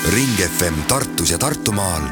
Ring FM Tartus ja Tartumaal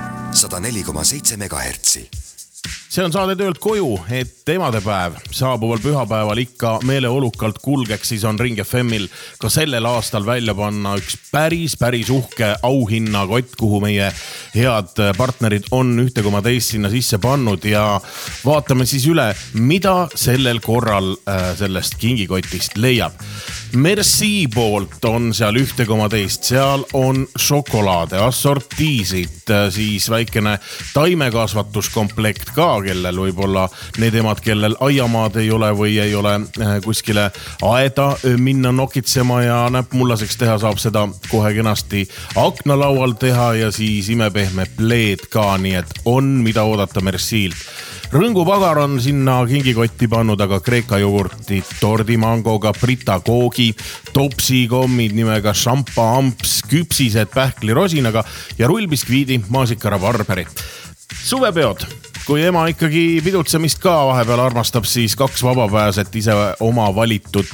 104,7 MHz. See on saade töölt koju, et emadepäev saabuval pühapäeval ikka meeleolukalt kulgeks, siis on Ring FMil ka sellel aastal välja panna üks päris uhke auhinnakott, kuhu meie head partnerid on 1,2 sinna sisse pannud ja vaatame siis üle, mida sellel korral sellest kingikotist leiab. Merci poolt on seal 1,2, seal on šokolaade, assortiisid, siis väikene taimekasvatuskomplekt ka, kellel võib-olla need emad, kellel aiamaad ei ole või ei ole kuskile aeda minna nokitsema ja näppmullaseks teha, saab seda kohe kenasti aknalaual teha ja siis imepehme pleed ka, nii et on mida oodata Merciilt. Rõngupagar on sinna kingikotti pannud aga kreeka jogurtit, tordimangoga, Brita koogi, topsikommid nimega Šampa amps, küpsised pähklirosinaga ja rullbiskviidi maasikara barberi. Suvepeod. Kui ema ikkagi pidutsemist ka vahepeal armastab, siis 2 vabapääset ise oma valitud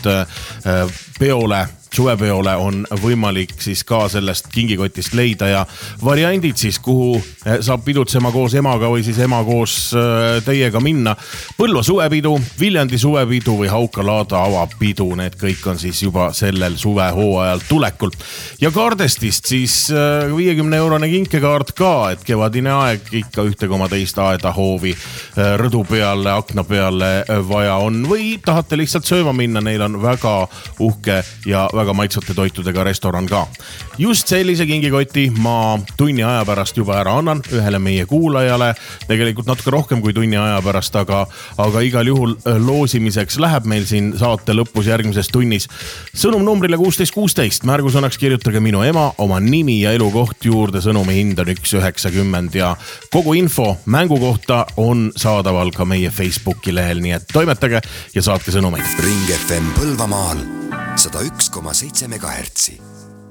peole, suvepeole on võimalik siis ka sellest kingikotist leida ja variandid siis, kuhu saab pidutsema koos emaga või siis ema koos teiega minna. Põlva suvepidu, Viljandi suvepidu või Hauka-Laada avapidu, need kõik on siis juba sellel suvehooajal tulekul. Ja kaardestist siis 50-eurone kinkekaart ka, et kevadine aeg ikka 1,2 aeda hoovi rõdu peale, akna peale vaja on või tahate lihtsalt sööma minna, neil on väga uhke ja väga maitsvate toitudega restoran ka. Just sellise kingikoti ma tunni aja pärast juba ära annan ühele meie kuulajale, tegelikult natuke rohkem kui tunni aja pärast, aga igal juhul loosimiseks läheb meil siin saate lõpus järgmises tunnis. Sõnum numbrile 1616, märgusõnaks kirjutage minu ema, oma nimi ja elukoht juurde, sõnumi hind on 1,90 ja kogu info mängu kohta on saadaval ka meie Facebooki lehel, nii et toimetage ja saatke sõnumeid. Ring FM Põlvamaal 101,7 MHz.